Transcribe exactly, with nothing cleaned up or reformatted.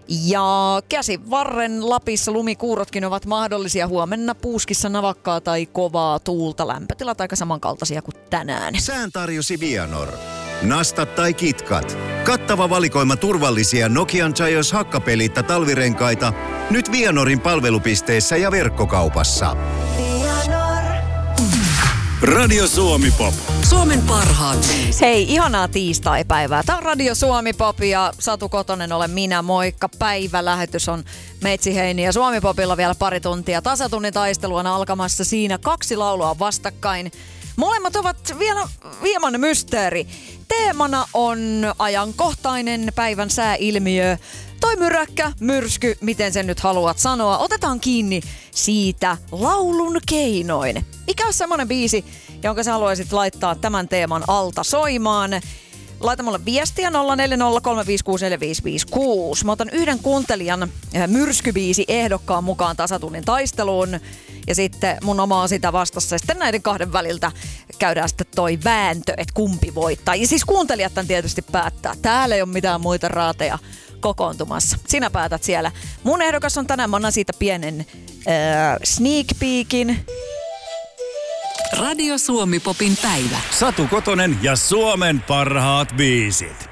Ja Käsivarren Lapissa lumikuurotkin ovat mahdollisia. Huomenna puuskissa navakkaa tai kovaa tuulta. Lämpötilat aika samankaltaisia kuin tänään. Sään tarjosi Vianor. Nastat tai kitkat. Kattava valikoima turvallisia Nokian Giants hakkapelitta talvirenkaita. Nyt Vianorin palvelupisteissä ja verkkokaupassa. Radio Suomi Pop. Suomen parhaat. Hei, ihanaa tiistaipäivää. Tämä on Radio Suomi Pop ja Satu Kotonen olen minä. Moikka. Päivälähetys on Meitsi Heini ja Suomi Popilla vielä pari tuntia. Tasatunnin taistelu on alkamassa. Siinä kaksi laulua vastakkain. Molemmat ovat vielä hieman mysteeri. Teemana on ajankohtainen päivän sääilmiö. Toi myräkkä, myrsky, miten sen nyt haluat sanoa. Otetaan kiinni siitä laulun keinoin. Mikä on semmonen biisi, jonka sä haluaisit laittaa tämän teeman alta soimaan? Laita mulle viestiä nolla neljä nolla kolme viisi kuusi neljä viisi viisi kuusi. Mä otan yhden kuuntelijan myrskybiisi ehdokkaan mukaan tasatunnin taisteluun. Ja sitten mun oma on sitä vastassa. Ja sitten näiden kahden väliltä käydään sitten toi vääntö, että kumpi voittaa. Ja siis kuuntelijat tämän tietysti päättää. Täällä ei ole mitään muita raateja kokoontumassa. Sinä päätät siellä. Mun ehdokas on tänään, mä annan siitä pienen äh, sneak peekin. Radio Suomi Popin päivä. Satu Kotonen ja Suomen parhaat biisit.